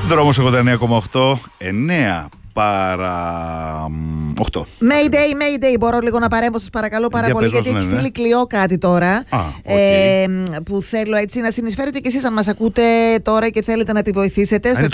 Δρόμος 89,8, 9 παρά 8. Mayday, μπορώ λίγο να παρέμβω, σας παρακαλώ πάρα πολύ, γιατί έχει στείλει Κλειό κάτι τώρα που θέλω έτσι να συνεισφέρετε και εσείς αν μας ακούτε τώρα και θέλετε να τη βοηθήσετε στο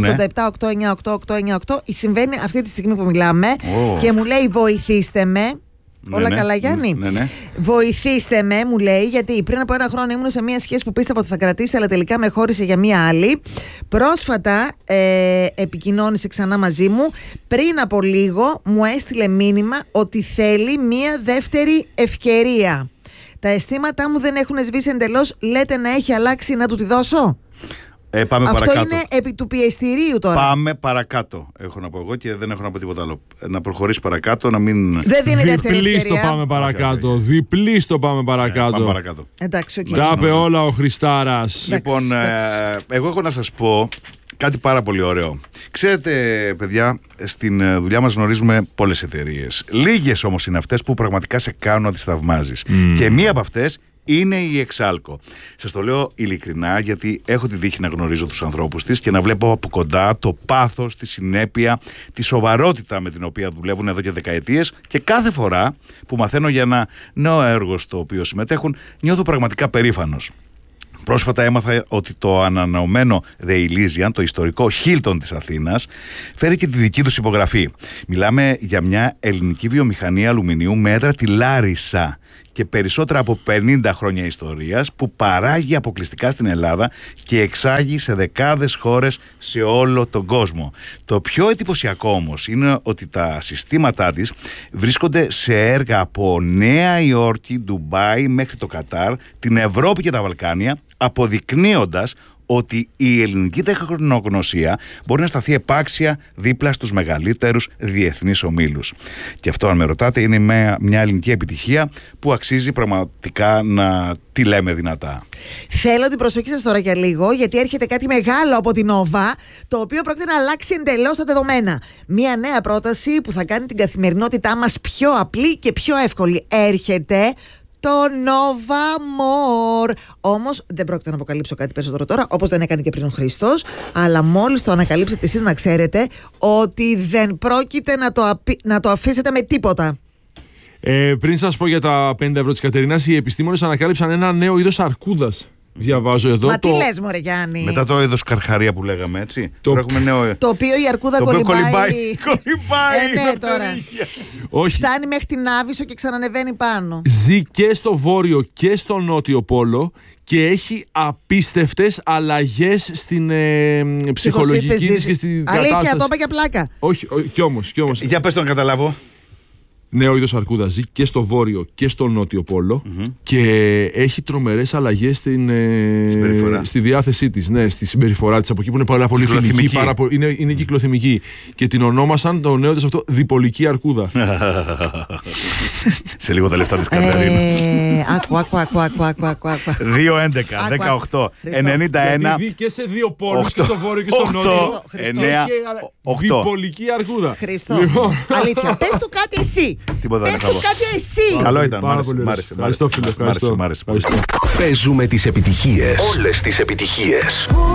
6987-898-898. Συμβαίνει αυτή τη στιγμή που μιλάμε και μου λέει βοηθήστε με. Όλα καλά, Γιάννη. Ναι. Βοηθήστε με, μου λέει, γιατί πριν από 1 χρόνο ήμουν σε μια σχέση που πίστευα ότι θα κρατήσει, αλλά τελικά με χώρισε για μια άλλη. Πρόσφατα επικοινώνησε ξανά μαζί μου. Πριν από λίγο μου έστειλε μήνυμα ότι θέλει μια δεύτερη ευκαιρία. Τα αισθήματά μου δεν έχουν σβήσει εντελώς. Λέτε να έχει αλλάξει, να του τη δώσω? Πάμε αυτό παρακάτω. Είναι επί του πιεστηρίου τώρα. Πάμε παρακάτω, έχω να πω εγώ, και δεν έχω να πω τίποτα άλλο. Να προχωρήσει παρακάτω, να μην. Δεν δίνει δεύτερη ευκαιρία. Διπλή στο πάμε παρακάτω. Διπλή στο πάμε παρακάτω. Πάμε παρακάτω. Εντάξει, okay. Τα είπε όλα ο Χριστάρας. Λοιπόν, εγώ έχω να σας πω κάτι πάρα πολύ ωραίο. Ξέρετε, παιδιά, στην δουλειά μας γνωρίζουμε πολλές εταιρείες. Λίγες όμως είναι αυτές που πραγματικά σε κάνουν να τις θαυμάζεις. Και μία από αυτές είναι η Εξάλκο. Σας το λέω ειλικρινά, γιατί έχω τη τύχη να γνωρίζω τους ανθρώπους της και να βλέπω από κοντά το πάθος, τη συνέπεια, τη σοβαρότητα με την οποία δουλεύουν εδώ και δεκαετίες, και κάθε φορά που μαθαίνω για ένα νέο έργο στο οποίο συμμετέχουν, νιώθω πραγματικά περήφανος. Πρόσφατα έμαθα ότι το ανανεωμένο The Elysian, το ιστορικό Hilton της Αθήνας, φέρει και τη δική τους υπογραφή. Μιλάμε για μια ελληνική βιομηχανία αλουμινίου με έδρα τη Λάρισα και περισσότερα από 50 χρόνια ιστορίας, που παράγει αποκλειστικά στην Ελλάδα και εξάγει σε δεκάδες χώρες σε όλο τον κόσμο. Το πιο εντυπωσιακό όμως είναι ότι τα συστήματά της βρίσκονται σε έργα από Νέα Υόρκη, Ντουμπάι μέχρι το Κατάρ, την Ευρώπη και τα Βαλκάνια, αποδεικνύοντας ότι η ελληνική τεχνογνωσία μπορεί να σταθεί επάξια δίπλα στους μεγαλύτερους διεθνείς ομίλους. Και αυτό, αν με ρωτάτε, είναι μια ελληνική επιτυχία που αξίζει πραγματικά να τη λέμε δυνατά. Θέλω την προσοχή σας τώρα για λίγο, γιατί έρχεται κάτι μεγάλο από την Nova, το οποίο πρόκειται να αλλάξει εντελώς τα δεδομένα. Μια νέα πρόταση που θα κάνει την καθημερινότητά μας πιο απλή και πιο εύκολη. Έρχεται το Nova More. Όμως δεν πρόκειται να αποκαλύψω κάτι περισσότερο τώρα, όπως δεν έκανε και πριν ο Χρήστος. Αλλά μόλις το ανακαλύψετε εσείς, να ξέρετε ότι δεν πρόκειται να το αφήσετε με τίποτα. Πριν σας πω για τα 50 ευρώ της Κατερίνας, οι επιστήμονες ανακάλυψαν ένα νέο είδος αρκούδας. Διαβάζω εδώ. Μα τι λες, μωρέ Γιάννη? Μετά το είδος καρχαρία που λέγαμε, έτσι. Το Το οποίο η αρκούδα κολυμπάει. Ναι, τώρα. Όχι. Φτάνει μέχρι την Άβυσσο και ξανανεβαίνει πάνω. Ζει και στο βόρειο και στο νότιο πόλο και έχει απίστευτες αλλαγές στην ψυχολογική της και στην κατάσταση. Αλήθεια, το είπα για πλάκα. Όχι, κι όμως. Για πες το να καταλάβω. Νέο είδος αρκούδα, ζει και στο βόρειο και στο νότιο πόλο και έχει τρομερές αλλαγές στη διάθεσή της, ναι, στη συμπεριφορά της, από εκεί που είναι πάρα πολύ φιλική, είναι κυκλοθυμική, και την ονόμασαν το νέο της αυτό διπολική αρκούδα. Σε λίγο τα λεφτά της Κατερίνας. Άκου. 2-11, 18, 91. Επειδή και σε δύο πόλους, και στο βόρειο και στο νότιο, 9, 8. διπολική αρκούδα. Χρήστο, αλήθεια, πες του κάτι εσύ. Τίποτα δεν θα πω. Κάτι εσύ. Καλό ήταν. Μ' άρεσε. Ευχαριστώ, φίλε. Μ' άρεσε. Παίζουμε τις επιτυχίες. Όλες τις επιτυχίες.